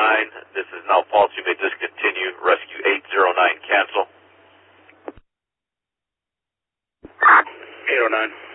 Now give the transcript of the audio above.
This is now false. You may discontinue. Rescue 809, cancel. 809.